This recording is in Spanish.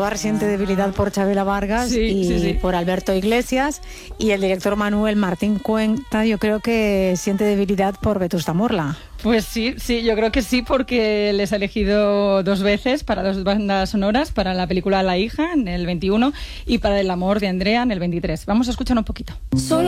Almodóvar siente debilidad por Chabela Vargas y por Alberto Iglesias, y el director Manuel Martín Cuenta yo creo que siente debilidad por Vetusta Morla. Pues sí, yo creo que sí, porque les ha elegido 2 veces para 2 bandas sonoras, para la película La hija en el 21 y para El amor de Andrea en el 23. Vamos a escuchar un poquito. Solo